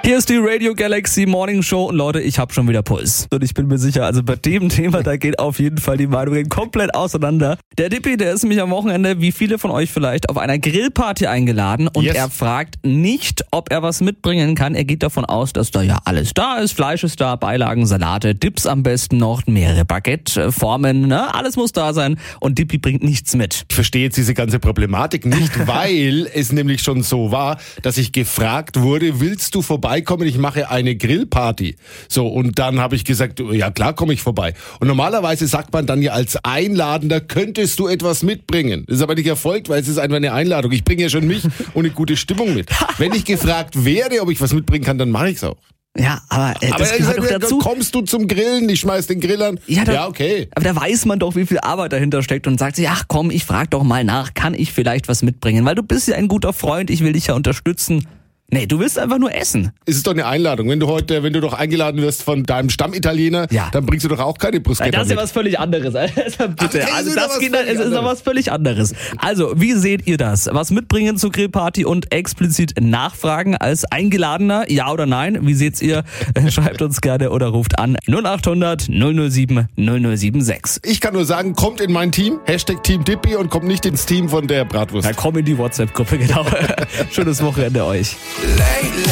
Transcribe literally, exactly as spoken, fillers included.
Hier ist die Radio Galaxy Morning Show und Leute, ich habe schon wieder Puls. Und ich bin mir sicher, also bei dem Thema, da geht auf jeden Fall die Meinungen komplett auseinander. Der Dippi, der ist nämlich am Wochenende, wie viele von euch vielleicht, auf einer Grillparty eingeladen und Yes. er fragt nicht, ob er was mitbringen kann. Er geht davon aus, dass da ja alles da ist. Fleisch ist da, Beilagen, Salate, Dips am besten noch, mehrere Baguette-Formen, ne? Alles muss da sein und Dippi bringt nichts mit. Ich verstehe jetzt diese ganze Problematik nicht, weil es nämlich schon so war, dass ich gefragt wurde, willst du vorbeikommen? Ich mache eine Grillparty. So, und dann habe ich gesagt, ja klar, komme ich vorbei. Und normalerweise sagt man dann ja als Einladender, könntest du etwas mitbringen. Das ist aber nicht erfolgt, weil es ist einfach eine Einladung. Ich bringe ja schon mich und eine gute Stimmung mit. Wenn ich gefragt wäre, ob ich was mitbringen kann, dann mache ich es auch. Ja, aber, äh, Aber das er gehört sagt, doch dazu. kommst du zum Grillen? Ich schmeiß den Grill an. Ja, da, ja, okay. Aber da weiß man doch, wie viel Arbeit dahinter steckt und sagt sich, ach komm, ich frag doch mal nach, kann ich vielleicht was mitbringen? Weil du bist ja ein guter Freund, ich will dich ja unterstützen. Nee, du willst einfach nur essen. Es ist doch eine Einladung. Wenn du heute, wenn du doch eingeladen wirst von deinem Stammitaliener, Ja. dann bringst du doch auch keine Bruschetta Das ist ja mit. was völlig anderes. Also bitte, Ach, also ist wieder das was geht, es völlig ist noch anderes. was völlig anderes. Also, wie seht ihr das? Was mitbringen zur Grillparty und explizit nachfragen als Eingeladener? Ja oder nein? Wie seht's ihr? Schreibt uns gerne oder ruft an null acht hundert null null sieben null null sieben sechs. Ich kann nur sagen, kommt in mein Team, Hashtag Team Dippi und kommt nicht ins Team von der Bratwurst. Da komm in die WhatsApp-Gruppe, genau. Schönes Wochenende euch.